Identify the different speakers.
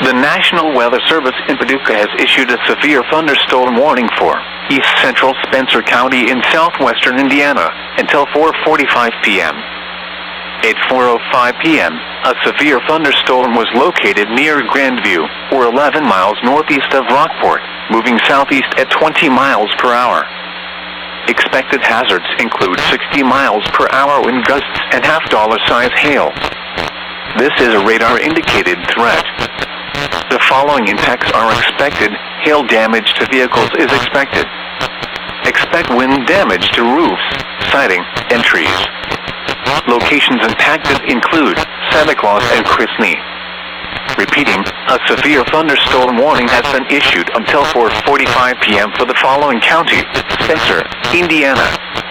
Speaker 1: The National Weather Service in Paducah has issued a severe thunderstorm warning for east central Spencer County in southwestern Indiana until 4:45 p.m. At 4:05 p.m., a severe thunderstorm was located near Grandview, or 11 miles northeast of Rockport, moving southeast at 20 miles per hour. Expected hazards include 60 miles per hour wind gusts and half-dollar-size hail. This is a radar-indicated threat. The following impacts are expected. Hail damage to vehicles is expected. Expect wind damage to roofs, siding, and trees. Locations impacted include Santa Claus and Chrisney. Repeating, a severe thunderstorm warning has been issued until 4:45 p.m. for the following county: Spencer, Indiana,